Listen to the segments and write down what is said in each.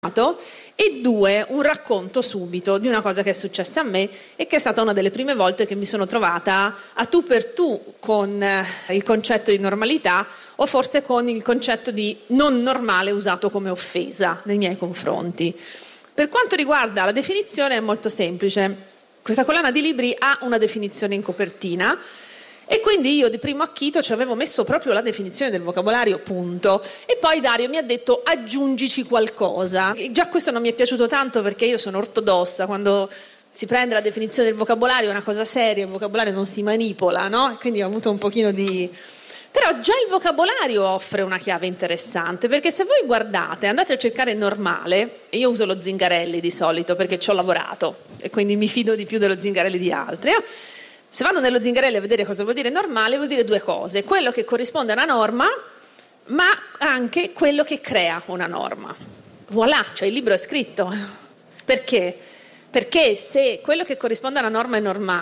e 2, un racconto subito di una cosa che è successa a me e che è stata una delle prime volte che mi sono trovata a tu per tu con il concetto di normalità, o forse con il concetto di non normale usato come offesa nei miei confronti. Per quanto riguarda la definizione è molto semplice. Questa collana di libri ha una definizione in copertina e quindi io di primo acchito ci avevo messo proprio la definizione del vocabolario, punto. E poi Dario mi ha detto aggiungici qualcosa. E già questo non mi è piaciuto tanto perché io sono ortodossa, quando si prende la definizione del vocabolario è una cosa seria, il vocabolario non si manipola, no? E quindi ho avuto un pochino di... Però già il vocabolario offre una chiave interessante, perché se voi guardate, andate a cercare normale, e io uso lo Zingarelli di solito perché ci ho lavorato e quindi mi fido di più dello Zingarelli di altri, Se vado nello Zingarelli a vedere cosa vuol dire normale, vuol dire 2 cose: quello che corrisponde a una norma, ma anche quello che crea una norma. Voilà, cioè il libro è scritto. Perché? Perché se quello che corrisponde alla norma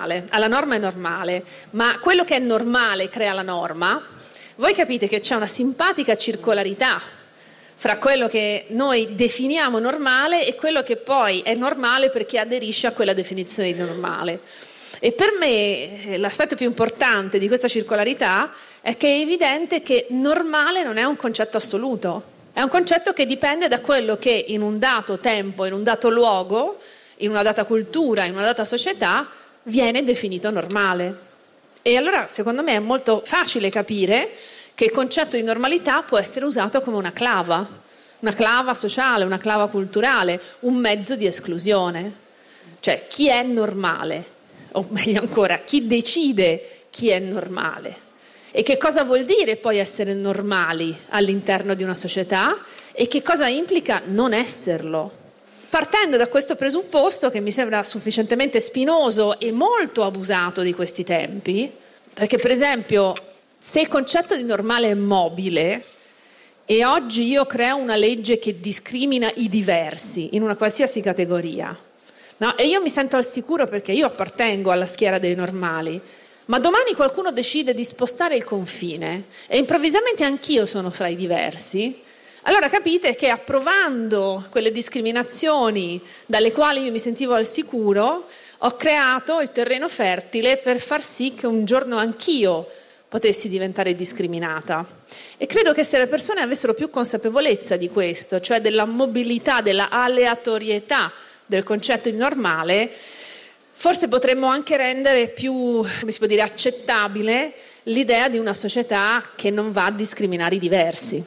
è normale, ma quello che è normale crea la norma, voi capite che c'è una simpatica circolarità fra quello che noi definiamo normale e quello che poi è normale perché aderisce a quella definizione di normale. E per me l'aspetto più importante di questa circolarità è che è evidente che normale non è un concetto assoluto, è un concetto che dipende da quello che in un dato tempo, in un dato luogo, in una data cultura, in una data società viene definito normale. E allora secondo me è molto facile capire che il concetto di normalità può essere usato come una clava sociale, una clava culturale, un mezzo di esclusione. Cioè chi è normale? O meglio ancora, chi decide chi è normale e che cosa vuol dire poi essere normali all'interno di una società e che cosa implica non esserlo. Partendo da questo presupposto che mi sembra sufficientemente spinoso e molto abusato di questi tempi, perché per esempio se il concetto di normale è mobile e oggi io creo una legge che discrimina i diversi in una qualsiasi categoria, no? E io mi sento al sicuro perché io appartengo alla schiera dei normali, ma domani qualcuno decide di spostare il confine e improvvisamente anch'io sono fra i diversi, allora capite che approvando quelle discriminazioni dalle quali io mi sentivo al sicuro, ho creato il terreno fertile per far sì che un giorno anch'io potessi diventare discriminata. E credo che se le persone avessero più consapevolezza di questo, cioè della mobilità, della aleatorietà del concetto di normale, forse potremmo anche rendere più, come si può dire, accettabile l'idea di una società che non va a discriminare i diversi.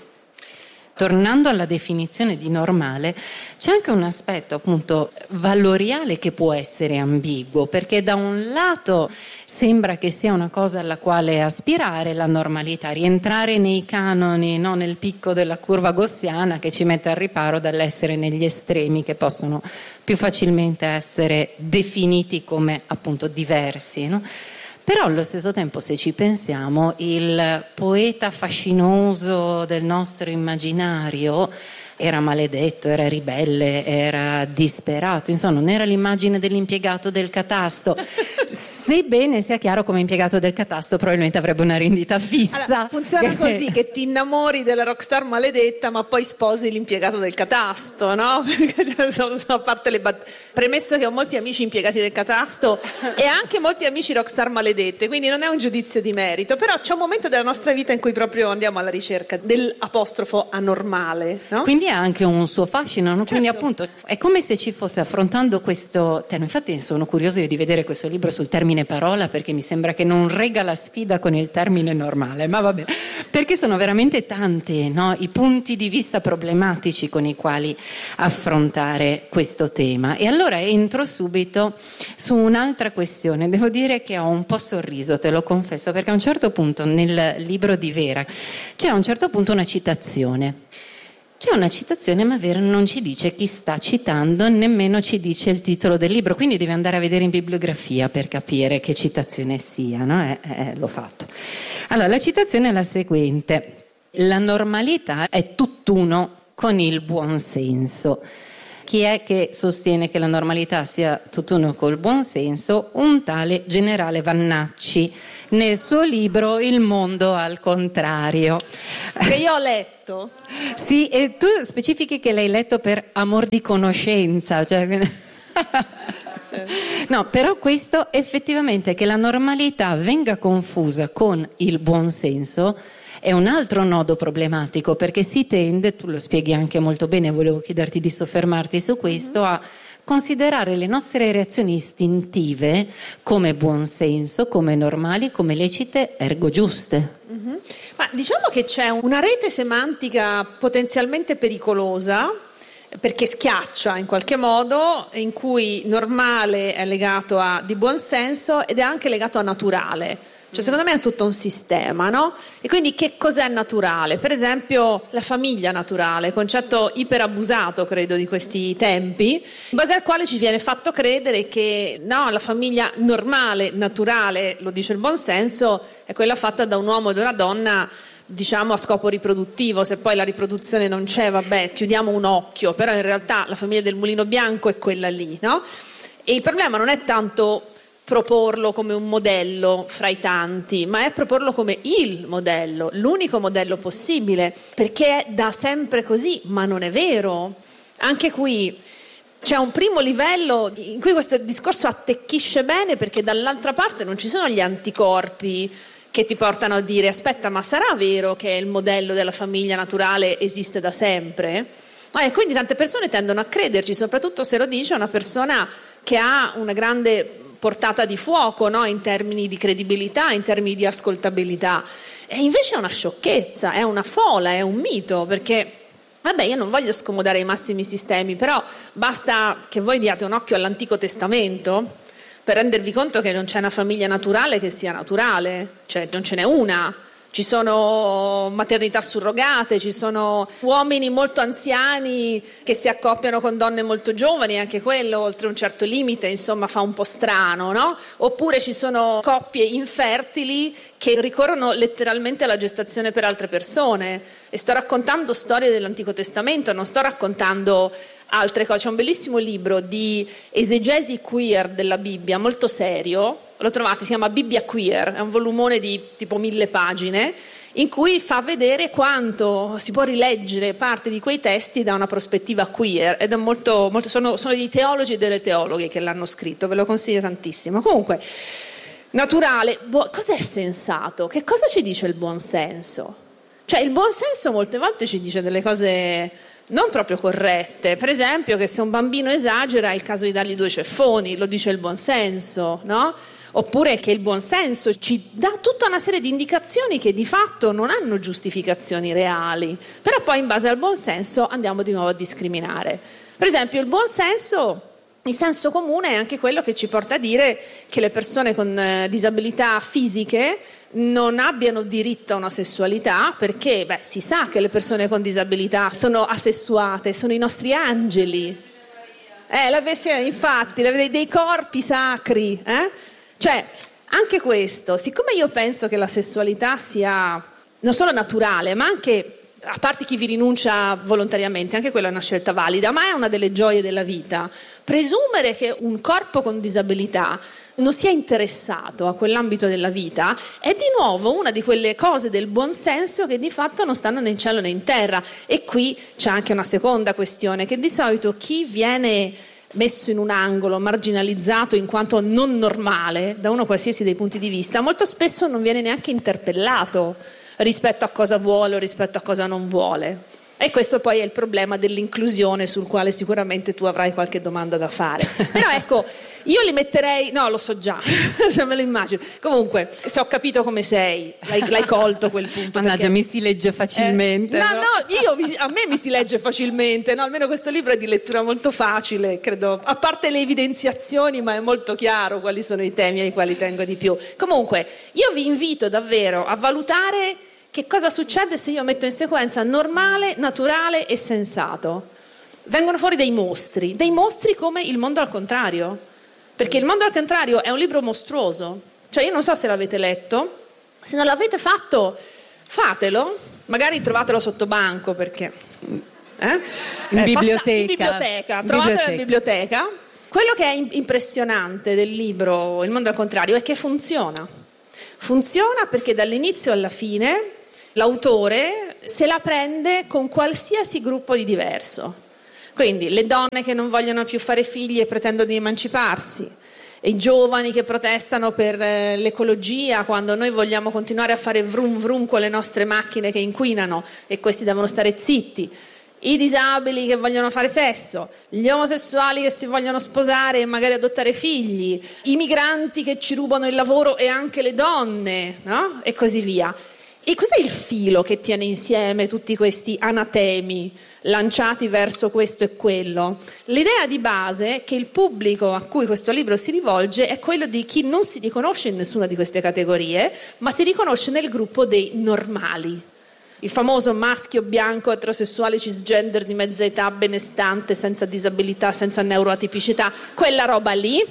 Tornando alla definizione di normale, c'è anche un aspetto appunto valoriale che può essere ambiguo, perché da un lato sembra che sia una cosa alla quale aspirare, la normalità, rientrare nei canoni, no? Nel picco della curva gaussiana che ci mette al riparo dall'essere negli estremi che possono più facilmente essere definiti come appunto diversi, no? Però allo stesso tempo, se ci pensiamo, il poeta fascinoso del nostro immaginario era maledetto, era ribelle, era disperato, insomma non era l'immagine dell'impiegato del catasto. Sebbene sia chiaro, come impiegato del catasto probabilmente avrebbe una rendita fissa. Allora, funziona così, che ti innamori della rockstar maledetta ma poi sposi l'impiegato del catasto, no? A parte le premesso che ho molti amici impiegati del catasto e anche molti amici rockstar maledette, quindi non è un giudizio di merito, però c'è un momento della nostra vita in cui proprio andiamo alla ricerca dell'apostrofo anormale, no? Quindi ha anche un suo fascino, no? Certo. Quindi appunto è come se ci fosse, affrontando questo termine. Infatti sono curiosa io di vedere questo libro sul termine parola, perché mi sembra che non regga la sfida con il termine normale, ma va bene, perché sono veramente tanti, no, i punti di vista problematici con i quali affrontare questo tema. E allora entro subito su un'altra questione. Devo dire che ho un po' sorriso, te lo confesso, perché a un certo punto nel libro di Vera c'è a un certo punto una citazione. C'è una citazione, ma Vera non ci dice chi sta citando, nemmeno ci dice il titolo del libro, quindi devi andare a vedere in bibliografia per capire che citazione sia, no? L'ho fatto. Allora, la citazione è la seguente: la normalità è tutt'uno con il buonsenso. Chi è che sostiene che la normalità sia tutt'uno col buonsenso? Un tale generale Vannacci, nel suo libro Il mondo al contrario. Che io ho letto. Sì, e tu specifichi che l'hai letto per amor di conoscenza, cioè... No, però questo effettivamente, che la normalità venga confusa con il buonsenso, è un altro nodo problematico, perché si tende, tu lo spieghi anche molto bene, volevo chiederti di soffermarti su questo, a considerare le nostre reazioni istintive come buonsenso, come normali, come lecite, ergo giuste. Ma diciamo che c'è una rete semantica potenzialmente pericolosa, perché schiaccia in qualche modo, in cui normale è legato a di buonsenso ed è anche legato a naturale. Cioè, secondo me è tutto un sistema, no? E quindi che cos'è naturale? Per esempio la famiglia naturale, concetto iperabusato, credo, di questi tempi, in base al quale ci viene fatto credere che no, la famiglia normale, naturale, lo dice il buonsenso, è quella fatta da un uomo e da una donna, diciamo a scopo riproduttivo. Se poi la riproduzione non c'è, vabbè, chiudiamo un occhio, però in realtà la famiglia del Mulino Bianco è quella lì, no? E il problema non è tanto proporlo come un modello fra i tanti, ma è proporlo come il modello, l'unico modello possibile, perché è da sempre così, ma non è vero. Anche qui c'è un primo livello in cui questo discorso attecchisce bene, perché dall'altra parte non ci sono gli anticorpi che ti portano a dire aspetta, ma sarà vero che il modello della famiglia naturale esiste da sempre? E quindi tante persone tendono a crederci, soprattutto se lo dice una persona che ha una grande portata di fuoco, no? In termini di credibilità, in termini di ascoltabilità. E invece è una sciocchezza, è una fola, è un mito, perché vabbè, io non voglio scomodare i massimi sistemi, però basta che voi diate un occhio all'Antico Testamento per rendervi conto che non c'è una famiglia naturale che sia naturale, cioè non ce n'è una. Ci sono maternità surrogate, ci sono uomini molto anziani che si accoppiano con donne molto giovani, anche quello oltre un certo limite, insomma, fa un po' strano, no? Oppure ci sono coppie infertili che ricorrono letteralmente alla gestazione per altre persone. E sto raccontando storie dell'Antico Testamento, non sto raccontando altre cose. C'è un bellissimo libro di esegesi queer della Bibbia, molto serio, lo trovate, si chiama Bibbia Queer, è un volumone di tipo 1000 pagine, in cui fa vedere quanto si può rileggere parte di quei testi da una prospettiva queer, ed è molto sono dei teologi e delle teologhe che l'hanno scritto, ve lo consiglio tantissimo. Comunque, naturale, cos'è sensato? Che cosa ci dice il buonsenso? Cioè, il buonsenso molte volte ci dice delle cose non proprio corrette, per esempio che se un bambino esagera è il caso di dargli 2 ceffoni, lo dice il buonsenso, no? Oppure che il buonsenso ci dà tutta una serie di indicazioni che di fatto non hanno giustificazioni reali, però poi in base al buonsenso andiamo di nuovo a discriminare. Per esempio il buonsenso, il senso comune è anche quello che ci porta a dire che le persone con disabilità fisiche non abbiano diritto a una sessualità, perché si sa che le persone con disabilità sono asessuate, sono i nostri angeli. Infatti, dei corpi sacri, Cioè, anche questo, siccome io penso che la sessualità sia non solo naturale, ma anche, a parte chi vi rinuncia volontariamente, anche quella è una scelta valida, ma è una delle gioie della vita, presumere che un corpo con disabilità non sia interessato a quell'ambito della vita è di nuovo una di quelle cose del buonsenso che di fatto non stanno né in cielo né in terra. E qui c'è anche una seconda questione, che di solito chi viene messo in un angolo, marginalizzato in quanto non normale da uno qualsiasi dei punti di vista, molto spesso non viene neanche interpellato rispetto a cosa vuole o rispetto a cosa non vuole. E questo poi è il problema dell'inclusione, sul quale sicuramente tu avrai qualche domanda da fare. Però ecco, io li metterei, no, lo so già, se me lo immagino. Comunque, se ho capito come sei, l'hai colto quel punto. Mannaggia, mi si legge facilmente. A me mi si legge facilmente, no? Almeno questo libro è di lettura molto facile, credo, a parte le evidenziazioni, ma è molto chiaro quali sono i temi ai quali tengo di più. Comunque, io vi invito davvero a valutare che cosa succede se io metto in sequenza normale, naturale e sensato. Vengono fuori dei mostri come Il mondo al contrario, perché Il mondo al contrario è un libro mostruoso. Cioè, io non so se l'avete letto, se non l'avete fatto, fatelo, magari trovatelo sotto banco, perché in biblioteca, trovatelo in biblioteca. Quello che è impressionante del libro Il mondo al contrario è che funziona Funziona perché dall'inizio alla fine l'autore se la prende con qualsiasi gruppo di diverso. Quindi le donne che non vogliono più fare figli e pretendono di emanciparsi, e i giovani che protestano per l'ecologia quando noi vogliamo continuare a fare vrum vrum con le nostre macchine che inquinano e questi devono stare zitti, i disabili che vogliono fare sesso, gli omosessuali che si vogliono sposare e magari adottare figli, i migranti che ci rubano il lavoro e anche le donne, no? E così via. E cos'è il filo che tiene insieme tutti questi anatemi lanciati verso questo e quello? L'idea di base è che il pubblico a cui questo libro si rivolge è quello di chi non si riconosce in nessuna di queste categorie, ma si riconosce nel gruppo dei normali. Il famoso maschio bianco, eterosessuale, cisgender, di mezza età, benestante, senza disabilità, senza neuroatipicità, quella roba lì.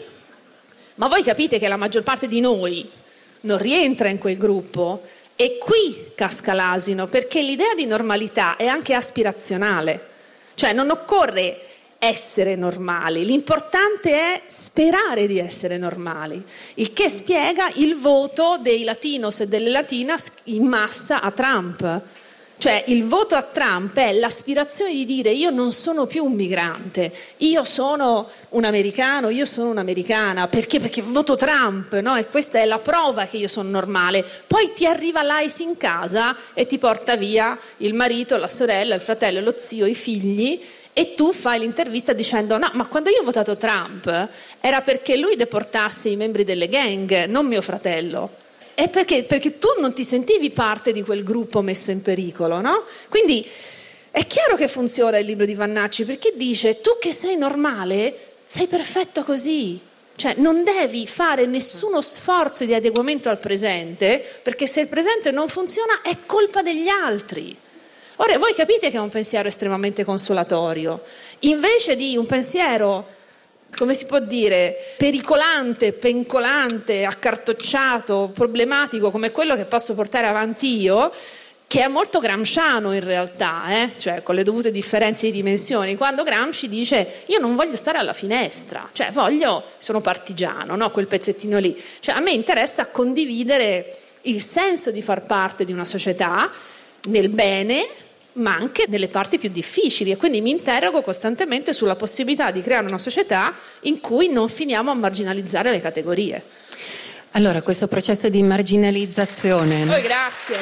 Ma voi capite che la maggior parte di noi non rientra in quel gruppo? E qui casca l'asino, perché l'idea di normalità è anche aspirazionale, cioè non occorre essere normali, l'importante è sperare di essere normali, il che spiega il voto dei latinos e delle latinas in massa a Trump. Cioè il voto a Trump è l'aspirazione di dire io non sono più un migrante, io sono un americano, io sono un'americana, perché voto Trump, no? E questa è la prova che io sono normale. Poi ti arriva l'ICE in casa e ti porta via il marito, la sorella, il fratello, lo zio, i figli, e tu fai l'intervista dicendo no, ma quando io ho votato Trump era perché lui deportasse i membri delle gang, non mio fratello. È perché tu non ti sentivi parte di quel gruppo messo in pericolo, no? Quindi è chiaro che funziona il libro di Vannacci, perché dice tu che sei normale sei perfetto così, cioè non devi fare nessuno sforzo di adeguamento al presente, perché se il presente non funziona è colpa degli altri. Ora voi capite che è un pensiero estremamente consolatorio, invece di un pensiero, come si può dire, pericolante, pencolante, accartocciato, problematico come quello che posso portare avanti io, che è molto gramsciano in realtà, cioè con le dovute differenze di dimensioni, quando Gramsci dice io non voglio stare alla finestra, cioè sono partigiano, no? Quel pezzettino lì, cioè a me interessa condividere il senso di far parte di una società nel bene, ma anche nelle parti più difficili, e quindi mi interrogo costantemente sulla possibilità di creare una società in cui non finiamo a marginalizzare le categorie. Allora, questo processo di marginalizzazione... Poi grazie.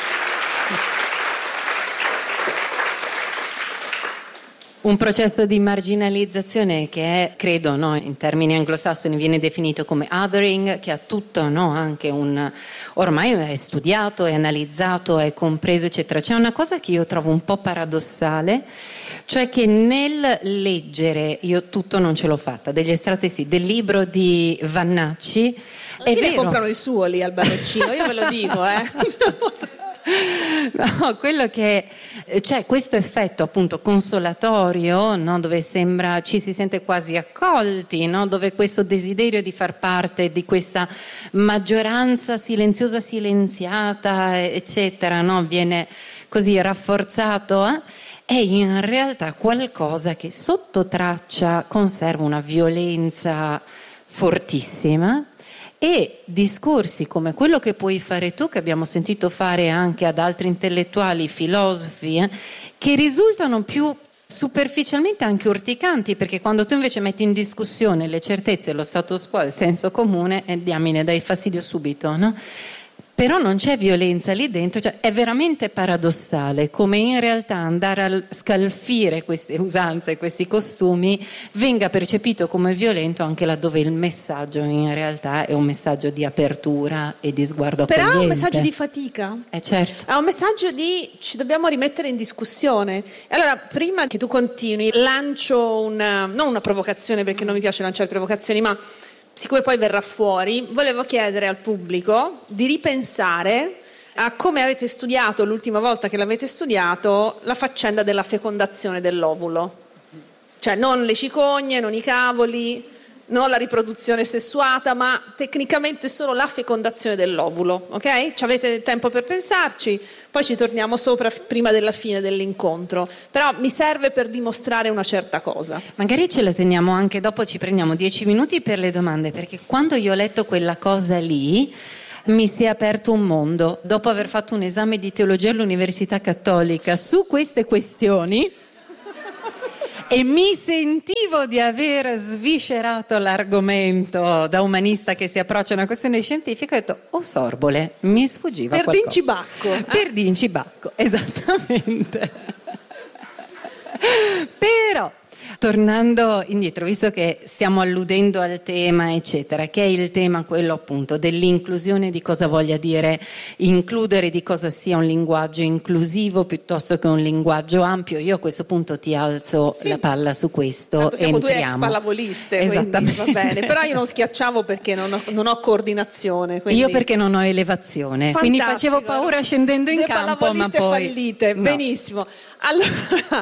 Un processo di marginalizzazione che è, credo, no, in termini anglosassoni viene definito come othering, che ha tutto, no, anche ormai è studiato, è analizzato, è compreso, eccetera. C'è una cosa che io trovo un po' paradossale, cioè che nel leggere, io tutto non ce l'ho fatta, degli estratti sì, del libro di Vannacci, è vero. Comprano il suo lì al baroccino, io ve lo dico, No, quello che c'è questo effetto appunto consolatorio, no? Dove sembra ci si sente quasi accolti, no? Dove questo desiderio di far parte di questa maggioranza silenziosa, silenziata, eccetera, no? Viene così rafforzato, è in realtà qualcosa che sotto traccia conserva una violenza fortissima. E discorsi come quello che puoi fare tu, che abbiamo sentito fare anche ad altri intellettuali, filosofi, che risultano più superficialmente anche urticanti, perché quando tu invece metti in discussione le certezze, lo status quo, il senso comune, diamine, dai fastidio subito, no? Però non c'è violenza lì dentro, cioè è veramente paradossale come in realtà andare a scalfire queste usanze, questi costumi, venga percepito come violento anche laddove il messaggio in realtà è un messaggio di apertura e di sguardo accogliente. Però è un messaggio di fatica. Certo. È un messaggio di ci dobbiamo rimettere in discussione. Allora, prima che tu continui, lancio non una provocazione, perché non mi piace lanciare provocazioni, ma siccome poi verrà fuori, volevo chiedere al pubblico di ripensare a come avete studiato l'ultima volta che l'avete studiato la faccenda della fecondazione dell'ovulo. Cioè non le cicogne, non i cavoli, non la riproduzione sessuata, ma tecnicamente solo la fecondazione dell'ovulo, ok? Ci avete tempo per pensarci, poi ci torniamo sopra prima della fine dell'incontro, però mi serve per dimostrare una certa cosa. Magari ce la teniamo anche dopo, ci prendiamo 10 minuti per le domande, perché quando io ho letto quella cosa lì mi si è aperto un mondo. Dopo aver fatto un esame di teologia all'Università Cattolica su queste questioni e mi sentivo di aver sviscerato l'argomento da umanista che si approccia a una questione scientifica, ho detto, oh sorbole, mi sfuggiva qualcosa. Per Dincibacco, esattamente. Però, tornando indietro, visto che stiamo alludendo al tema, eccetera, che è il tema quello appunto dell'inclusione, di cosa voglia dire includere, di cosa sia un linguaggio inclusivo piuttosto che un linguaggio ampio, io a questo punto ti alzo la palla su questo. Tanto siamo entriamo. due ex pallavoliste, Esattamente. va bene, però io non schiacciavo perché non ho coordinazione. Quindi... Io perché non ho elevazione, fantastico, quindi facevo paura scendendo in le campo, ma poi... fallite, no. Benissimo. Allora...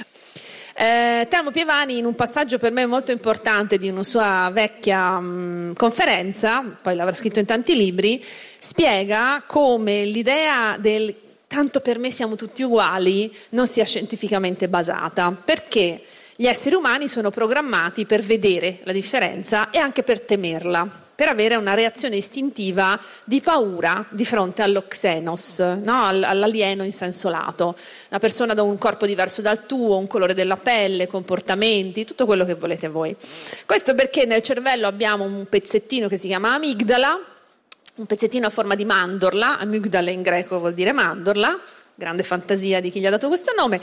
Telmo Pievani, in un passaggio per me molto importante di una sua vecchia conferenza, poi l'avrà scritto in tanti libri, spiega come l'idea del tanto per me siamo tutti uguali non sia scientificamente basata, perché gli esseri umani sono programmati per vedere la differenza e anche per temerla, per avere una reazione istintiva di paura di fronte allo xenos, no? All'alieno in senso lato, una persona da un corpo diverso dal tuo, un colore della pelle, comportamenti, tutto quello che volete voi. Questo perché nel cervello abbiamo un pezzettino che si chiama amigdala, un pezzettino a forma di mandorla, amygdala in greco vuol dire mandorla, grande fantasia di chi gli ha dato questo nome,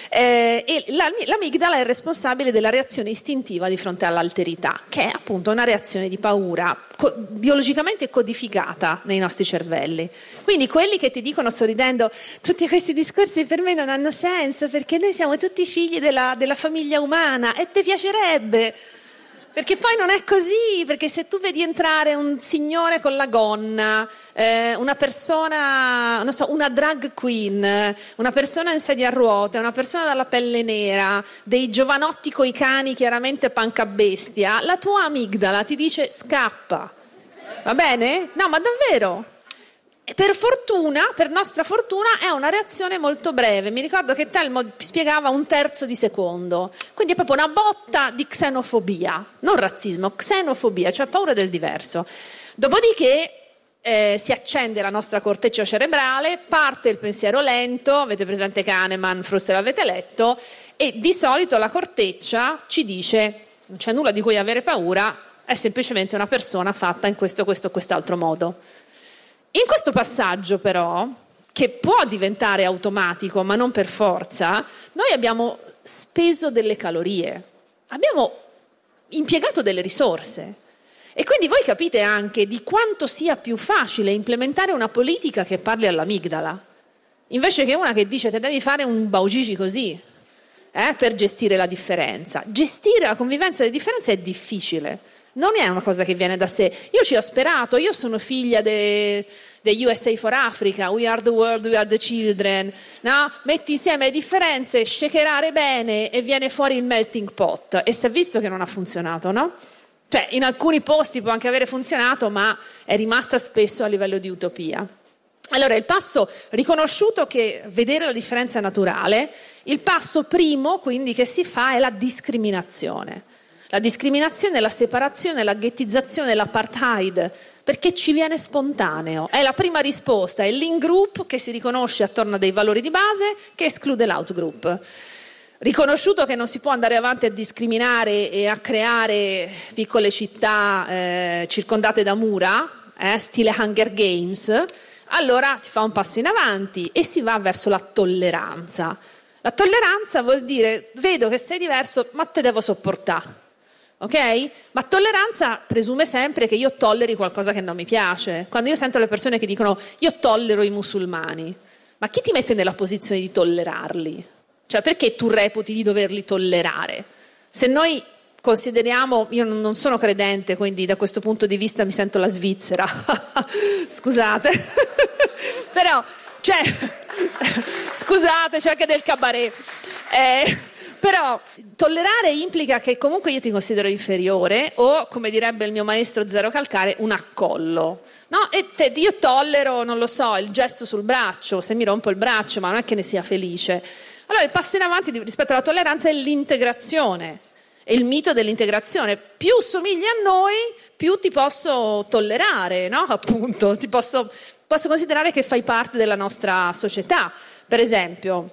e l'amigdala è responsabile della reazione istintiva di fronte all'alterità, che è appunto una reazione di paura biologicamente codificata nei nostri cervelli. Quindi quelli che ti dicono sorridendo tutti questi discorsi per me non hanno senso perché noi siamo tutti figli della famiglia umana e ti piacerebbe. Perché poi non è così, perché se tu vedi entrare un signore con la gonna, una persona, non so, una drag queen, una persona in sedia a ruote, una persona dalla pelle nera, dei giovanotti coi cani chiaramente panca bestia, la tua amigdala ti dice scappa, va bene? No, ma davvero? E per nostra fortuna, è una reazione molto breve. Mi ricordo che Telmo spiegava 1/3 di secondo. Quindi è proprio una botta di xenofobia, non razzismo, xenofobia, cioè paura del diverso. Dopodiché si accende la nostra corteccia cerebrale, parte il pensiero lento, avete presente Kahneman, forse l'avete letto, e di solito la corteccia ci dice non c'è nulla di cui avere paura, è semplicemente una persona fatta in questo, quest'altro modo. In questo passaggio però, che può diventare automatico ma non per forza, noi abbiamo speso delle calorie, abbiamo impiegato delle risorse e quindi voi capite anche di quanto sia più facile implementare una politica che parli all'amigdala, invece che una che dice te devi fare un baugici così per gestire la differenza. Gestire la convivenza delle differenze è difficile. Non è una cosa che viene da sé. Io ci ho sperato, io sono figlia degli USA for Africa, we are the world, we are the children, no? Metti insieme le differenze, shakerare bene e viene fuori il melting pot. E si è visto che non ha funzionato, no? Cioè, in alcuni posti può anche avere funzionato, ma è rimasta spesso a livello di utopia. Allora, il passo riconosciuto che vedere la differenza è naturale, il passo primo, quindi, che si fa è la discriminazione. La discriminazione, la separazione, la ghettizzazione, l'apartheid, perché ci viene spontaneo. È la prima risposta, è l'in-group che si riconosce attorno a dei valori di base che esclude l'out-group. Riconosciuto che non si può andare avanti a discriminare e a creare piccole città circondate da mura, stile Hunger Games, allora si fa un passo in avanti e si va verso la tolleranza. La tolleranza vuol dire, vedo che sei diverso, ma te devo sopportare. Ok? Ma tolleranza presume sempre che io tolleri qualcosa che non mi piace. Quando io sento le persone che dicono io tollero i musulmani, ma chi ti mette nella posizione di tollerarli? Cioè, perché tu reputi di doverli tollerare? Se noi consideriamo, io non sono credente, quindi da questo punto di vista mi sento la Svizzera, scusate, però, cioè, scusate, c'è anche del cabaret. Però tollerare implica che comunque io ti considero inferiore o, come direbbe il mio maestro Zero Calcare, un accollo, no? E io tollero, non lo so, il gesto sul braccio, se mi rompo il braccio, ma non è che ne sia felice. Allora il passo in avanti rispetto alla tolleranza è l'integrazione. È il mito dell'integrazione. Più somigli a noi, più ti posso tollerare, no? Appunto, posso considerare che fai parte della nostra società. Per esempio,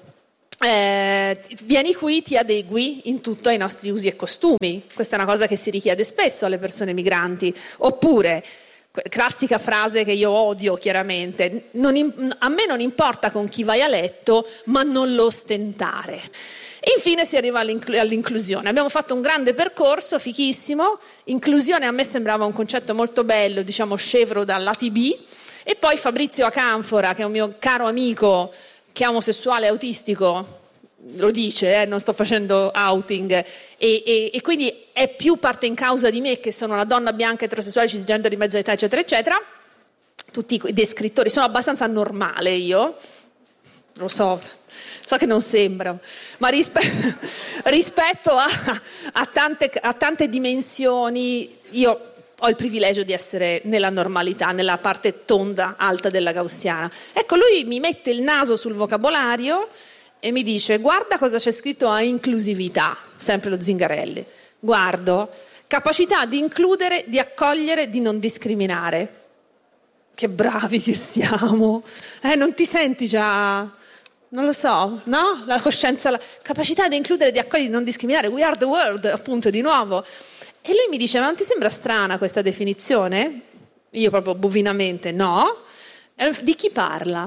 vieni qui, ti adegui in tutto ai nostri usi e costumi. Questa è una cosa che si richiede spesso alle persone migranti. Oppure, classica frase che io odio chiaramente, a me non importa con chi vai a letto, ma non lo ostentare. E infine si arriva all'inclusione. Abbiamo fatto un grande percorso, fichissimo. Inclusione a me sembrava un concetto molto bello, diciamo scevro dall'ATB. E poi Fabrizio Acanfora, che è un mio caro amico, che è omosessuale autistico, lo dice, non sto facendo outing, e quindi è più parte in causa di me, che sono una donna bianca, eterosessuale, cisgender di mezza età, eccetera, eccetera. Tutti i descrittori, sono abbastanza normale io, lo so che non sembra, ma rispetto a tante dimensioni, io ho il privilegio di essere nella normalità, nella parte tonda, alta della gaussiana. Ecco, lui mi mette il naso sul vocabolario e mi dice: guarda cosa c'è scritto a inclusività, sempre lo Zingarelli. Guardo, capacità di includere, di accogliere, di non discriminare. Che bravi che siamo! Non ti senti già... Non lo so, no? La coscienza, la capacità di includere, di accogliere, di non discriminare. We are the world, appunto, di nuovo. E lui mi dice: ma non ti sembra strana questa definizione? Io proprio bovinamente no. Di chi parla?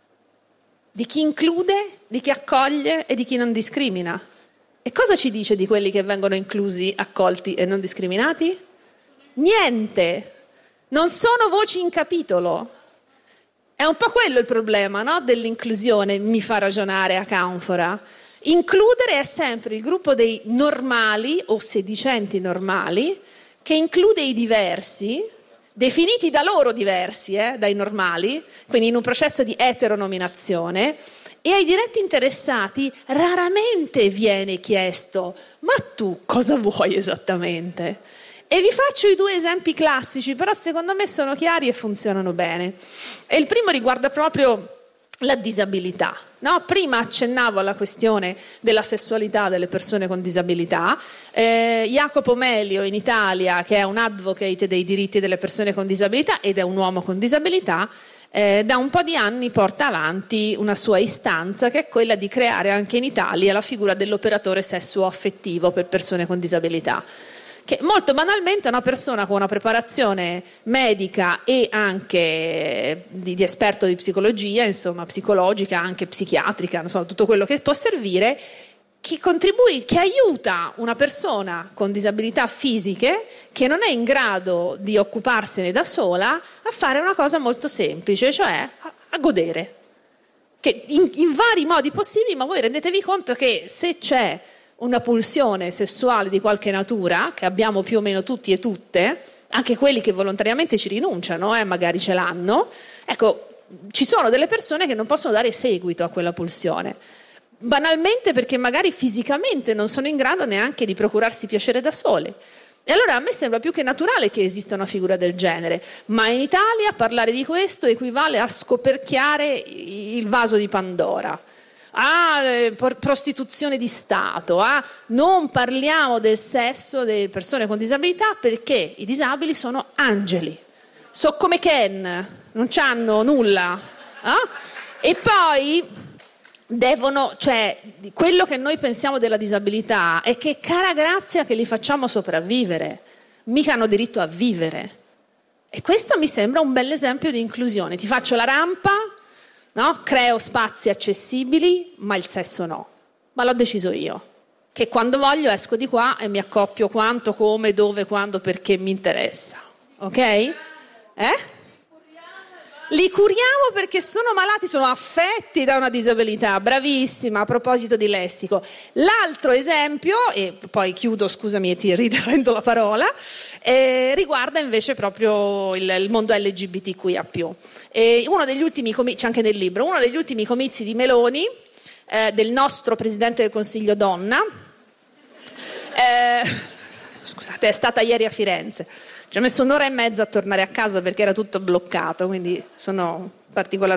Di chi include, di chi accoglie e di chi non discrimina. E cosa ci dice di quelli che vengono inclusi, accolti e non discriminati? Niente. Non sono voci in capitolo. È un po' quello il problema, no? Dell'inclusione, mi fa ragionare Acanfora. Includere è sempre il gruppo dei normali o sedicenti normali, che include i diversi, definiti da loro diversi, dai normali, quindi in un processo di eteronominazione, e ai diretti interessati raramente viene chiesto: ma tu cosa vuoi esattamente? E vi faccio i due esempi classici, però secondo me sono chiari e funzionano bene. E il primo riguarda proprio la disabilità, no? Prima accennavo alla questione della sessualità delle persone con disabilità. Jacopo Melio in Italia, che è un advocate dei diritti delle persone con disabilità ed è un uomo con disabilità, da un po' di anni porta avanti una sua istanza, che è quella di creare anche in Italia la figura dell'operatore sessuo-affettivo per persone con disabilità, che molto banalmente è una persona con una preparazione medica e anche di esperto di psicologia, insomma psicologica, anche psichiatrica, non so, tutto quello che può servire, che aiuta una persona con disabilità fisiche che non è in grado di occuparsene da sola a fare una cosa molto semplice, cioè a godere, che in vari modi possibili. Ma voi rendetevi conto che se c'è una pulsione sessuale di qualche natura, che abbiamo più o meno tutti e tutte, anche quelli che volontariamente ci rinunciano, magari ce l'hanno, ecco, ci sono delle persone che non possono dare seguito a quella pulsione, banalmente perché magari fisicamente non sono in grado neanche di procurarsi piacere da sole. E allora a me sembra più che naturale che esista una figura del genere, ma in Italia parlare di questo equivale a scoperchiare il vaso di Pandora. Prostituzione di Stato, non parliamo del sesso delle persone con disabilità perché i disabili sono angeli, so come Ken, non c'hanno nulla, e poi quello che noi pensiamo della disabilità è che, cara grazia, che li facciamo sopravvivere, mica hanno diritto a vivere. E questo mi sembra un bel esempio di inclusione. Ti faccio la rampa, no? Creo spazi accessibili, ma il sesso no. Ma l'ho deciso io, che quando voglio esco di qua e mi accoppio quanto, come, dove, quando, perché mi interessa. Ok? Li curiamo perché sono malati, sono affetti da una disabilità. Bravissima, a proposito di lessico. L'altro esempio, e poi chiudo, scusami e ti ridendo la parola, riguarda invece proprio il mondo LGBTQIA+. Uno degli ultimi c'è anche nel libro, uno degli ultimi comizi di Meloni, del nostro Presidente del Consiglio donna, scusate, è stata ieri a Firenze. Ci ho messo un'ora e mezza a tornare a casa perché era tutto bloccato, quindi sono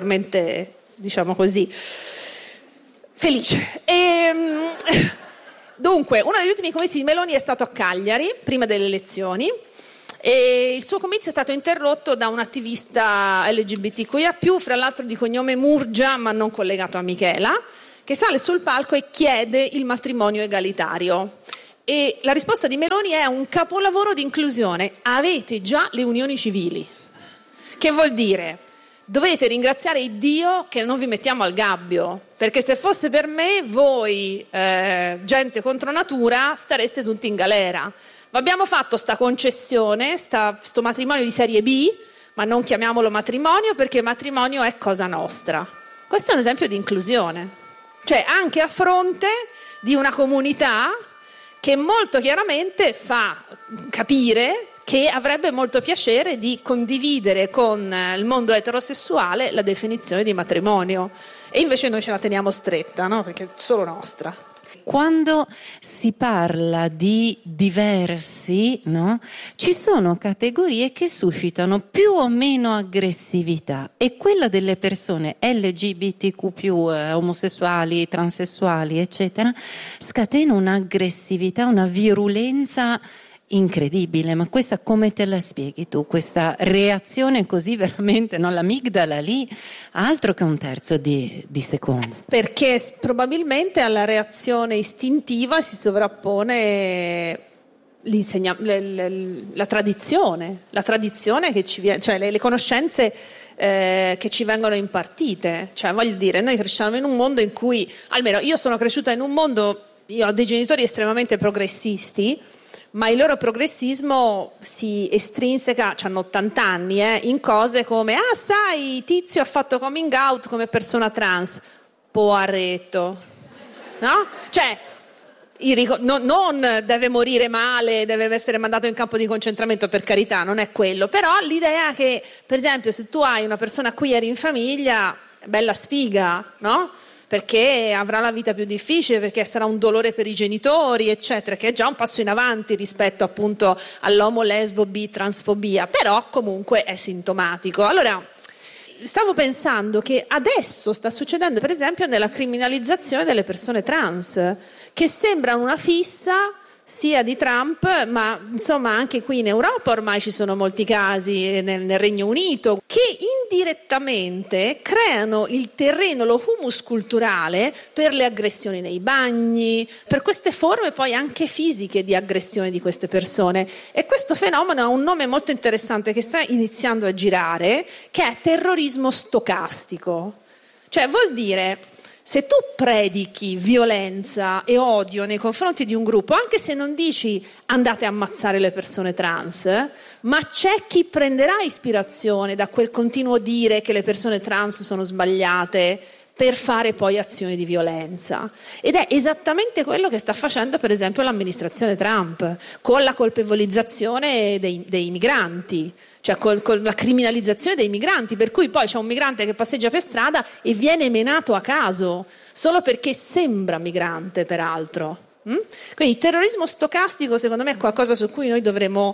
particolarmente, diciamo così, felice. Dunque, uno degli ultimi comizi di Meloni è stato a Cagliari, prima delle elezioni, e il suo comizio è stato interrotto da un attivista LGBTQIA+, fra l'altro di cognome Murgia, ma non collegato a Michela, che sale sul palco e chiede il matrimonio egalitario. E la risposta di Meloni è un capolavoro di inclusione. Avete già le unioni civili. Che vuol dire? Dovete ringraziare Dio che non vi mettiamo al gabbio, perché se fosse per me voi, gente contro natura, stareste tutti in galera. Vi abbiamo fatto sta concessione, sto matrimonio di serie B, ma non chiamiamolo matrimonio perché matrimonio è cosa nostra. Questo è un esempio di inclusione, cioè anche a fronte di una comunità che molto chiaramente fa capire che avrebbe molto piacere di condividere con il mondo eterosessuale la definizione di matrimonio, e invece noi ce la teniamo stretta, no? Perché è solo nostra. Quando si parla di diversi, no? Ci sono categorie che suscitano più o meno aggressività, e quella delle persone LGBTQ+, omosessuali, transessuali, eccetera, scatena un'aggressività, una virulenza incredibile. Ma questa come te la spieghi tu? Questa reazione così veramente, no? L'amigdala lì, altro che un terzo di secondo. Perché probabilmente alla reazione istintiva si sovrappone la tradizione che ci viene, cioè le conoscenze che ci vengono impartite. Cioè, voglio dire, noi cresciamo in un mondo in cui, almeno io sono cresciuta in un mondo, io ho dei genitori estremamente progressisti, ma il loro progressismo si estrinseca, hanno 80 anni, in cose come, sai, Tizio ha fatto coming out come persona trans, poaretto, no? Cioè, non deve morire male, deve essere mandato in campo di concentramento, per carità, non è quello, però l'idea che, per esempio, se tu hai una persona queer in famiglia, bella sfiga, no? Perché avrà la vita più difficile, perché sarà un dolore per i genitori, eccetera, che è già un passo in avanti rispetto appunto all'omo, lesbo, bi, transfobia, però comunque è sintomatico. Allora, stavo pensando che adesso sta succedendo, per esempio, nella criminalizzazione delle persone trans, che sembra una fissa sia di Trump, ma insomma anche qui in Europa ormai ci sono molti casi, nel Regno Unito, che indirettamente creano il terreno, lo humus culturale per le aggressioni nei bagni, per queste forme poi anche fisiche di aggressione di queste persone. E questo fenomeno ha un nome molto interessante che sta iniziando a girare, che è terrorismo stocastico. Cioè vuol dire, se tu predichi violenza e odio nei confronti di un gruppo, anche se non dici andate a ammazzare le persone trans, ma c'è chi prenderà ispirazione da quel continuo dire che le persone trans sono sbagliate per fare poi azioni di violenza. Ed è esattamente quello che sta facendo, per esempio, l'amministrazione Trump, con la colpevolizzazione dei migranti. Cioè con la criminalizzazione dei migranti, per cui poi c'è un migrante che passeggia per strada e viene menato a caso, solo perché sembra migrante, peraltro. Quindi il terrorismo stocastico, secondo me, è qualcosa su cui noi dovremmo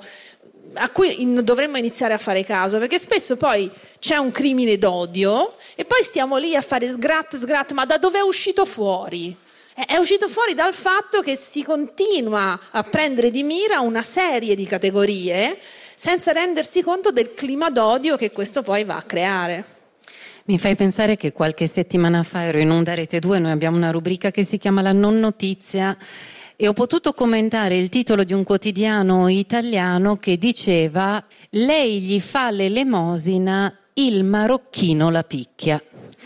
iniziare a fare caso, perché spesso poi c'è un crimine d'odio e poi stiamo lì a fare sgrat, ma da dove è uscito fuori? È uscito fuori dal fatto che si continua a prendere di mira una serie di categorie senza rendersi conto del clima d'odio che questo poi va a creare. Mi fai pensare che qualche settimana fa ero in Onda Rete 2, noi abbiamo una rubrica che si chiama La Non Notizia, e ho potuto commentare il titolo di un quotidiano italiano che diceva: lei gli fa l'elemosina, il marocchino la picchia.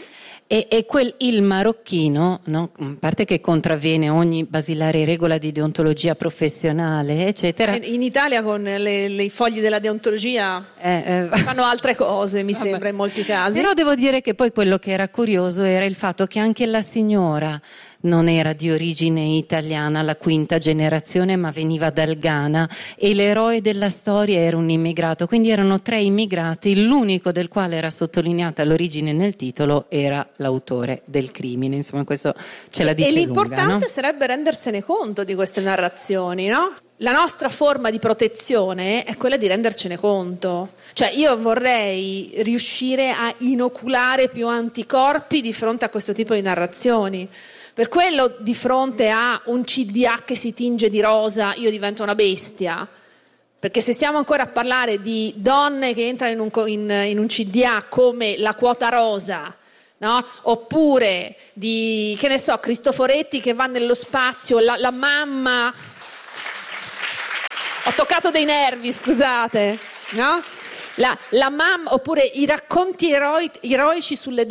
E il marocchino, no? A parte che contravviene ogni basilare regola di deontologia professionale, eccetera. In Italia con i fogli della deontologia fanno altre cose, mi sembra, in molti casi. Però devo dire che poi quello che era curioso era il fatto che anche la signora non era di origine italiana, la quinta generazione, ma veniva dal Ghana, e l'eroe della storia era un immigrato, quindi erano 3 immigrati, l'unico del quale era sottolineata l'origine nel titolo era l'autore del crimine. Insomma, questo ce la dice lunga, no? E l'importante sarebbe rendersene conto di queste narrazioni, no? La nostra forma di protezione è quella di rendercene conto. Cioè, io vorrei riuscire a inoculare più anticorpi di fronte a questo tipo di narrazioni, Per quello di fronte a un CDA che si tinge di rosa io divento una bestia. Perché se stiamo ancora a parlare di donne che entrano in un CDA come la quota rosa, no? Oppure di, che ne so, Cristoforetti che va nello spazio, la mamma... Ho toccato dei nervi, scusate, no? La mamma, oppure i racconti eroici sulle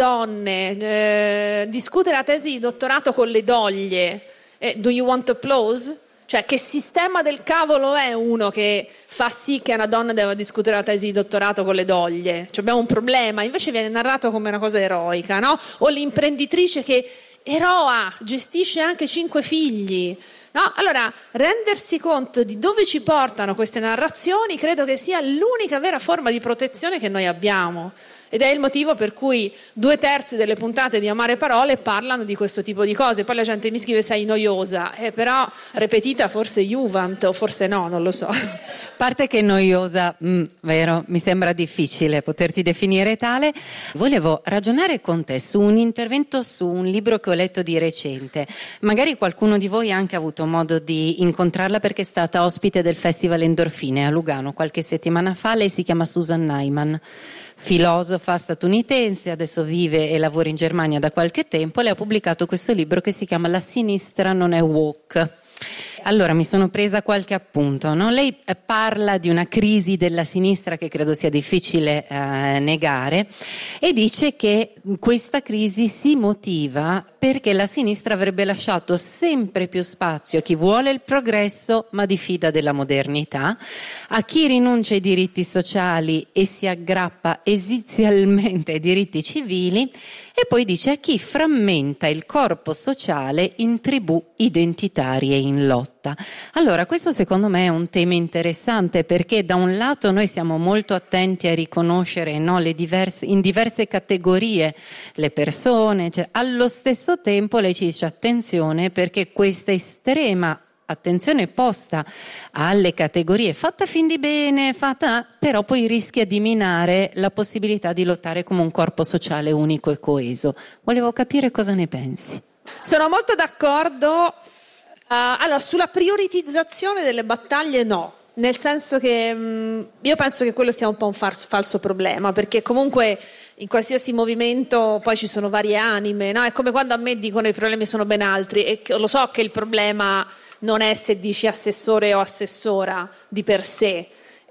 donne, discutere la tesi di dottorato con le doglie, do you want applause? Cioè, che sistema del cavolo è uno che fa sì che una donna debba discutere la tesi di dottorato con le doglie? Cioè, abbiamo un problema, invece viene narrato come una cosa eroica, no? O l'imprenditrice che eroa, gestisce anche 5 figli. No? Allora, rendersi conto di dove ci portano queste narrazioni credo che sia l'unica vera forma di protezione che noi abbiamo. Ed è il motivo per cui 2/3 delle puntate di Amare Parole parlano di questo tipo di cose. Poi la gente mi scrive sei noiosa, però ripetita forse Juvent o forse no, non lo so. A parte che noiosa, vero, mi sembra difficile poterti definire tale. Volevo ragionare con te su un intervento su un libro che ho letto di recente. Magari qualcuno di voi ha anche avuto modo di incontrarla perché è stata ospite del Festival Endorfine a Lugano qualche settimana fa. Lei si chiama Susan Neiman, filosofa statunitense, adesso vive e lavora in Germania da qualche tempo. Lei ha pubblicato questo libro che si chiama La sinistra non è woke. Allora mi sono presa qualche appunto, no? Lei parla di una crisi della sinistra che credo sia difficile negare e dice che questa crisi si motiva perché la sinistra avrebbe lasciato sempre più spazio a chi vuole il progresso ma diffida della modernità, a chi rinuncia ai diritti sociali e si aggrappa esizialmente ai diritti civili, e poi dice a chi frammenta il corpo sociale in tribù identitarie in lotta. Allora, questo secondo me è un tema interessante perché da un lato noi siamo molto attenti a riconoscere, no, in diverse categorie le persone, cioè, allo stesso tempo lei ci dice attenzione perché questa estrema attenzione posta alle categorie fatta fin di bene, però poi rischia di minare la possibilità di lottare come un corpo sociale unico e coeso. Volevo capire cosa ne pensi. Sono molto d'accordo. Allora, sulla prioritizzazione delle battaglie no, nel senso che io penso che quello sia un po' un falso problema, perché comunque in qualsiasi movimento poi ci sono varie anime, no? È come quando a me dicono i problemi sono ben altri, e lo so che il problema non è se dici assessore o assessora di per sé,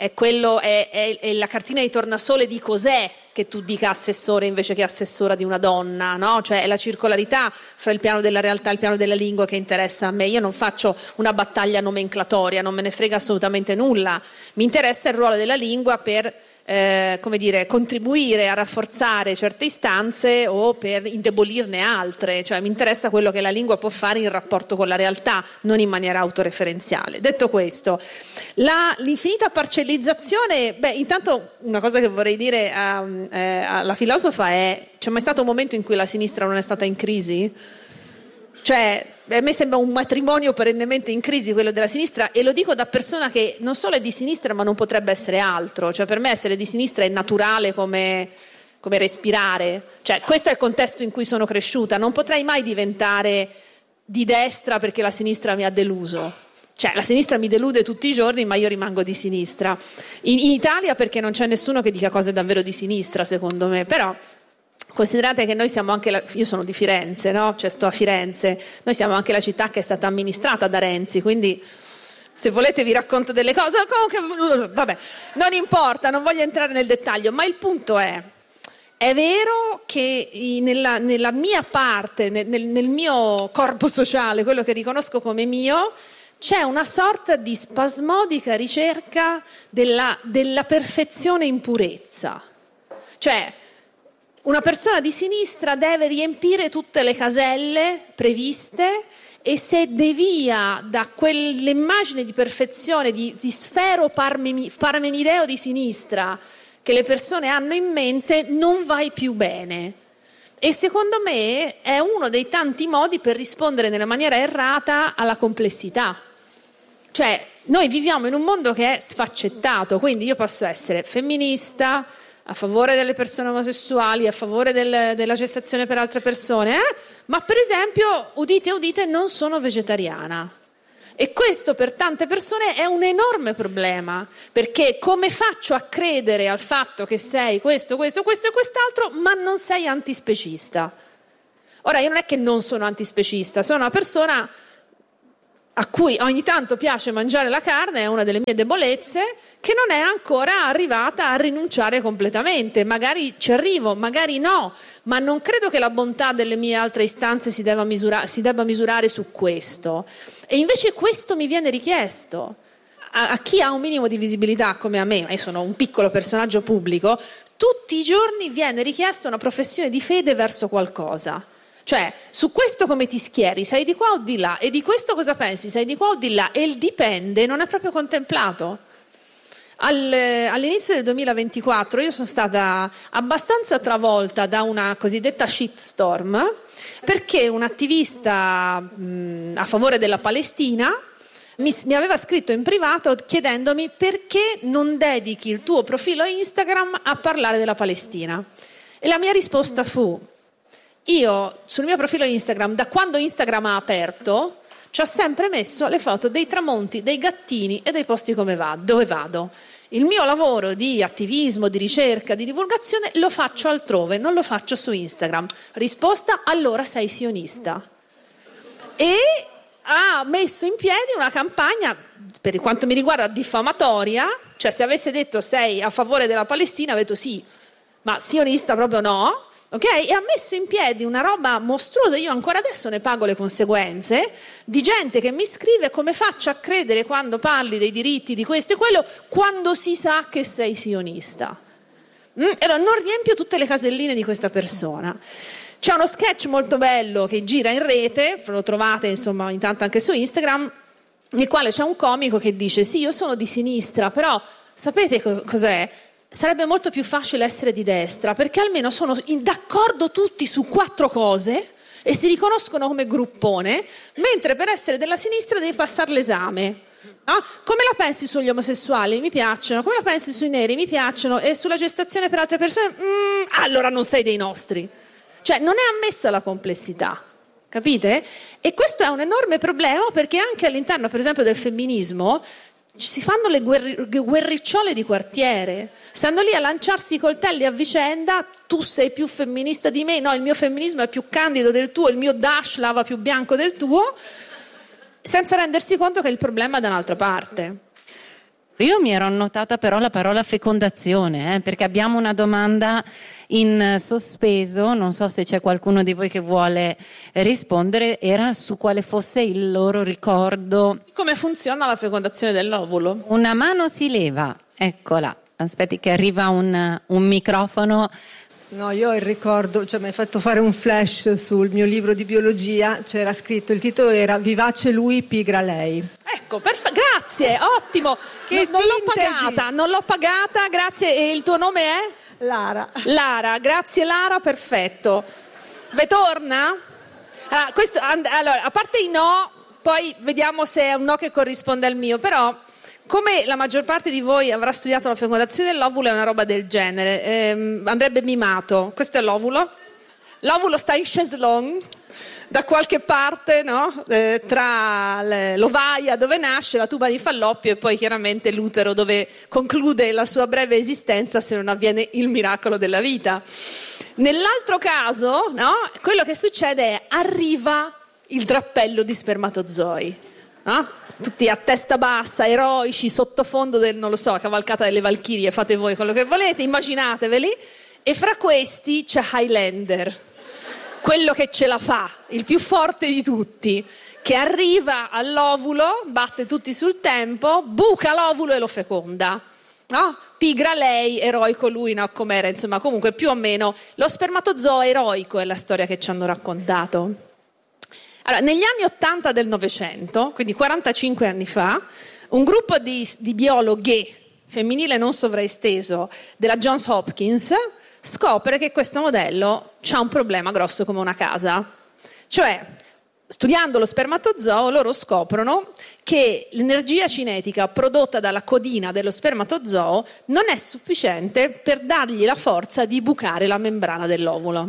è la cartina di tornasole di cos'è che tu dica assessore invece che assessora di una donna, no? Cioè è la circolarità fra il piano della realtà e il piano della lingua che interessa a me. Io non faccio una battaglia nomenclatoria, non me ne frega assolutamente nulla, mi interessa il ruolo della lingua per contribuire a rafforzare certe istanze o per indebolirne altre, cioè mi interessa quello che la lingua può fare in rapporto con la realtà, non in maniera autoreferenziale. Detto questo, l'infinita parcellizzazione, intanto una cosa che vorrei dire alla filosofa è: c'è mai stato un momento in cui la sinistra non è stata in crisi? Cioè, a me sembra un matrimonio perennemente in crisi quello della sinistra, e lo dico da persona che non solo è di sinistra ma non potrebbe essere altro. Cioè, per me essere di sinistra è naturale come respirare. Cioè, questo è il contesto in cui sono cresciuta. Non potrei mai diventare di destra perché la sinistra mi ha deluso. Cioè, la sinistra mi delude tutti i giorni, ma io rimango di sinistra. In Italia perché non c'è nessuno che dica cose davvero di sinistra, secondo me, però considerate che noi siamo anche io sono di Firenze, no? Cioè sto a Firenze, noi siamo anche la città che è stata amministrata da Renzi, quindi se volete vi racconto delle cose, comunque vabbè, non importa, non voglio entrare nel dettaglio, ma il punto è vero che nella mia parte, nel mio corpo sociale, quello che riconosco come mio, c'è una sorta di spasmodica ricerca della perfezione in purezza. Cioè, una persona di sinistra deve riempire tutte le caselle previste, e se devia da quell'immagine di perfezione, di sfero parmenideo di sinistra che le persone hanno in mente, non vai più bene. E secondo me è uno dei tanti modi per rispondere nella maniera errata alla complessità. Cioè, noi viviamo in un mondo che è sfaccettato, quindi io posso essere femminista, a favore delle persone omosessuali, a favore della gestazione per altre persone, ma per esempio, udite udite, non sono vegetariana. E questo per tante persone è un enorme problema, perché come faccio a credere al fatto che sei questo e quest'altro, ma non sei antispecista? Ora, io non è che non sono antispecista, sono una persona a cui ogni tanto piace mangiare la carne, è una delle mie debolezze, che non è ancora arrivata a rinunciare completamente. Magari ci arrivo, magari no, ma non credo che la bontà delle mie altre istanze si debba misurare su questo. E invece questo mi viene richiesto. A chi ha un minimo di visibilità come a me, io sono un piccolo personaggio pubblico, tutti i giorni viene richiesta una professione di fede verso qualcosa. Cioè, su questo come ti schieri? Sei di qua o di là? E di questo cosa pensi? Sei di qua o di là? E il dipende non è proprio contemplato. All'inizio del 2024 io sono stata abbastanza travolta da una cosiddetta shitstorm, perché un attivista a favore della Palestina mi aveva scritto in privato chiedendomi perché non dedichi il tuo profilo Instagram a parlare della Palestina. E la mia risposta fu: io sul mio profilo Instagram, da quando Instagram ha aperto, ci ho sempre messo le foto dei tramonti, dei gattini e dei posti dove vado. Il mio lavoro di attivismo, di ricerca, di divulgazione lo faccio altrove, non lo faccio su Instagram. Risposta: allora sei sionista. E ha messo in piedi una campagna, per quanto mi riguarda, diffamatoria. Cioè, se avesse detto sei a favore della Palestina, avrei detto sì, ma sionista proprio no. Ok? E ha messo in piedi una roba mostruosa, io ancora adesso ne pago le conseguenze, di gente che mi scrive: come faccio a credere quando parli dei diritti di questo e quello, quando si sa che sei sionista? Allora non riempio tutte le caselline di questa persona. C'è uno sketch molto bello che gira in rete, lo trovate insomma intanto anche su Instagram, nel quale c'è un comico che dice: sì, io sono di sinistra, però sapete cos'è? Sarebbe molto più facile essere di destra, perché almeno sono d'accordo tutti su 4 cose e si riconoscono come gruppone, mentre per essere della sinistra devi passare l'esame. No? Come la pensi sugli omosessuali? Mi piacciono. Come la pensi sui neri? Mi piacciono. E sulla gestazione per altre persone? Allora non sei dei nostri. Cioè non è ammessa la complessità. Capite? E questo è un enorme problema, perché anche all'interno, per esempio, del femminismo si fanno le guerricciole di quartiere, stanno lì a lanciarsi i coltelli a vicenda. Tu sei più femminista di me, no, il mio femminismo è più candido del tuo, il mio dash lava più bianco del tuo, senza rendersi conto che il problema è da un'altra parte. Io mi ero annotata però la parola fecondazione, perché abbiamo una domanda in sospeso, non so se c'è qualcuno di voi che vuole rispondere, era su quale fosse il loro ricordo. Come funziona la fecondazione dell'ovulo? Una mano si leva, eccola, aspetti che arriva un microfono. No, io ho il ricordo, cioè mi hai fatto fare un flash sul mio libro di biologia, c'era scritto, il titolo era Vivace lui, pigra lei. Ecco, grazie, ottimo. Non l'ho pagata, grazie. E il tuo nome è? Lara. Lara, grazie Lara, perfetto. Ve torna? Allora, a parte i no, poi vediamo se è un no che corrisponde al mio, però come la maggior parte di voi avrà studiato la fecondazione dell'ovulo, è una roba del genere, andrebbe mimato. Questo è l'ovulo. L'ovulo sta in chaiselong da qualche parte, no? Tra l'ovaia dove nasce, la tuba di Falloppio, e poi chiaramente l'utero dove conclude la sua breve esistenza, se non avviene il miracolo della vita. Nell'altro caso, no? Quello che succede è: arriva il drappello di spermatozoi, no? Tutti a testa bassa, eroici, sottofondo del, non lo so, cavalcata delle Valchirie, fate voi quello che volete, immaginateveli. E fra questi c'è Highlander, quello che ce la fa, il più forte di tutti, che arriva all'ovulo, batte tutti sul tempo, buca l'ovulo e lo feconda. No? Pigra lei, eroico lui, no? Com'era, insomma, comunque più o meno lo spermatozoo eroico è la storia che ci hanno raccontato. Allora, negli anni 80 del Novecento, quindi 45 anni fa, un gruppo di biologhe femminile non sovraesteso della Johns Hopkins scopre che questo modello ha un problema grosso come una casa. Cioè, studiando lo spermatozoo, loro scoprono che l'energia cinetica prodotta dalla codina dello spermatozoo non è sufficiente per dargli la forza di bucare la membrana dell'ovulo.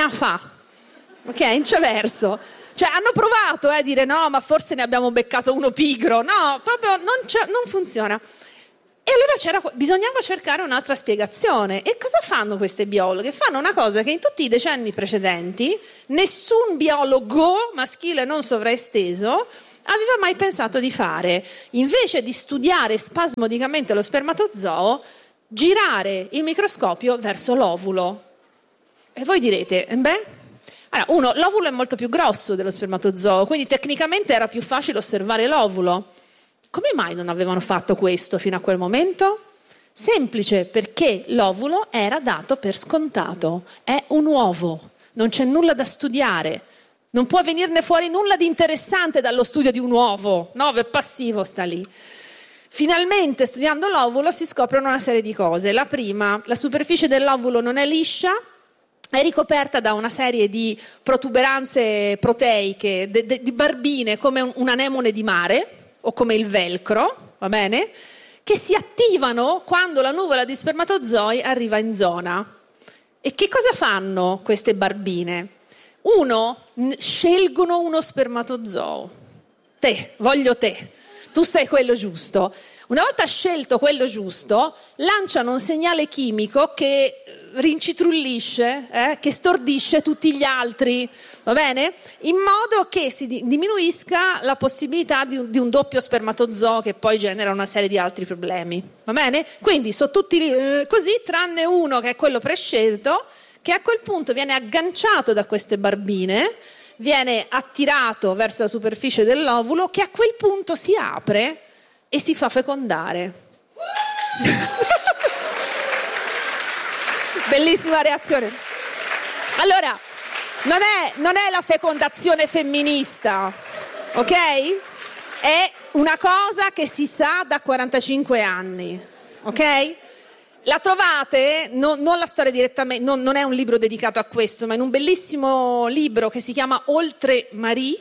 Ok, non c'è verso. Cioè hanno provato a dire no, ma forse ne abbiamo beccato uno pigro. No, proprio non funziona. E allora bisognava cercare un'altra spiegazione. E cosa fanno queste biologhe? Fanno una cosa che in tutti i decenni precedenti nessun biologo maschile non sovraesteso aveva mai pensato di fare. Invece di studiare spasmodicamente lo spermatozoo, girare il microscopio verso l'ovulo. E voi direte, allora, l'ovulo è molto più grosso dello spermatozoo, quindi tecnicamente era più facile osservare l'ovulo. Come mai non avevano fatto questo fino a quel momento? Semplice, perché l'ovulo era dato per scontato. È un uovo, non c'è nulla da studiare. Non può venirne fuori nulla di interessante dallo studio di un uovo. No, è passivo, sta lì. Finalmente, studiando l'ovulo, si scoprono una serie di cose. La prima, la superficie dell'ovulo non è liscia, è ricoperta da una serie di protuberanze proteiche, di barbine, come un anemone di mare, o come il velcro, va bene? Che si attivano quando la nuvola di spermatozoi arriva in zona. E che cosa fanno queste barbine? Scelgono uno spermatozoo. Voglio te. Tu sei quello giusto. Una volta scelto quello giusto, lanciano un segnale chimico che rincitrullisce, che stordisce tutti gli altri, va bene? In modo che si diminuisca la possibilità di un doppio spermatozoo che poi genera una serie di altri problemi, va bene? Quindi sono tutti così, tranne uno che è quello prescelto, che a quel punto viene agganciato da queste barbine, viene attirato verso la superficie dell'ovulo, che a quel punto si apre e si fa fecondare. Bellissima reazione. Allora, non è la fecondazione femminista, ok? È una cosa che si sa da 45 anni, ok? La trovate, non la storia direttamente, non è un libro dedicato a questo, ma in un bellissimo libro che si chiama Oltre Marie,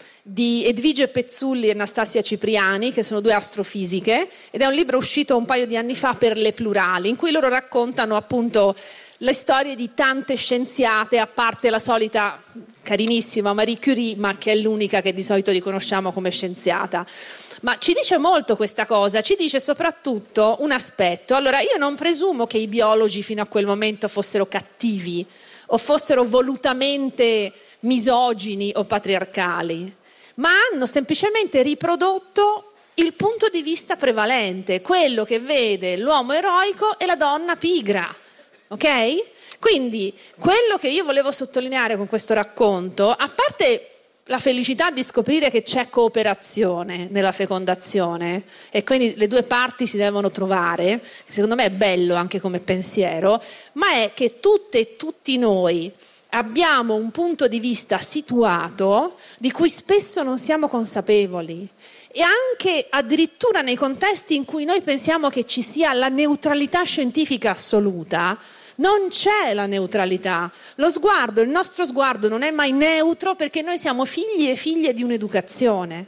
di Edvige Pezzulli e Anastasia Cipriani, che sono due astrofisiche, ed è un libro uscito un paio di anni fa per le plurali, in cui loro raccontano appunto le storie di tante scienziate, a parte la solita carinissima Marie Curie, ma che è l'unica che di solito riconosciamo come scienziata. Ma ci dice molto questa cosa, ci dice soprattutto un aspetto. Allora, io non presumo che i biologi fino a quel momento fossero cattivi o fossero volutamente misogini o patriarcali, ma hanno semplicemente riprodotto il punto di vista prevalente, quello che vede l'uomo eroico e la donna pigra, ok? Quindi quello che io volevo sottolineare con questo racconto, a parte la felicità di scoprire che c'è cooperazione nella fecondazione e quindi le due parti si devono trovare, che secondo me è bello anche come pensiero, ma è che tutte e tutti noi abbiamo un punto di vista situato di cui spesso non siamo consapevoli, e anche addirittura nei contesti in cui noi pensiamo che ci sia la neutralità scientifica assoluta, non c'è la neutralità. Il nostro sguardo non è mai neutro, perché noi siamo figli e figlie di un'educazione.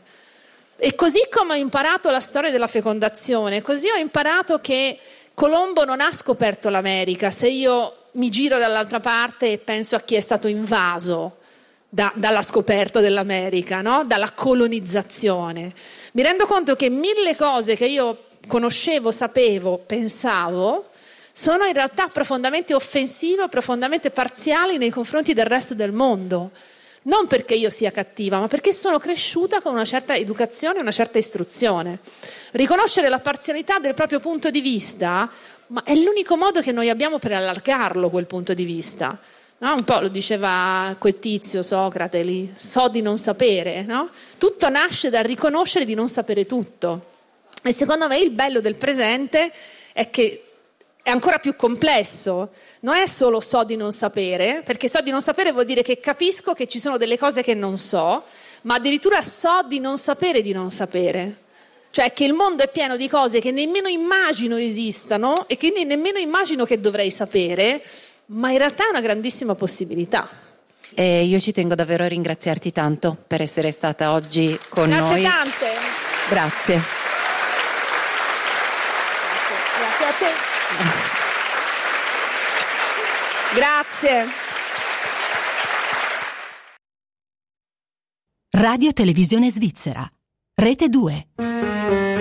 E così come ho imparato la storia della fecondazione, così ho imparato che Colombo non ha scoperto l'America. Se io mi giro dall'altra parte e penso a chi è stato invaso dalla scoperta dell'America, no? Dalla colonizzazione, mi rendo conto che 1000 cose che io conoscevo, sapevo, pensavo, sono in realtà profondamente offensive, profondamente parziali nei confronti del resto del mondo. Non perché io sia cattiva, ma perché sono cresciuta con una certa educazione, una certa istruzione. Riconoscere la parzialità del proprio punto di vista, ma è l'unico modo che noi abbiamo per allargarlo, quel punto di vista. No? Un po' lo diceva quel tizio, Socrate lì, so di non sapere, no? Tutto nasce dal riconoscere di non sapere tutto. E secondo me il bello del presente è che è ancora più complesso. Non è solo so di non sapere, perché so di non sapere vuol dire che capisco che ci sono delle cose che non so, ma addirittura so di non sapere di non sapere. Cioè che il mondo è pieno di cose che nemmeno immagino esistano e quindi nemmeno immagino che dovrei sapere, ma in realtà è una grandissima possibilità. E io ci tengo davvero a ringraziarti tanto per essere stata oggi con noi. Grazie tante. Grazie. Grazie a te. Grazie. Radio Televisione Svizzera, Rete 2.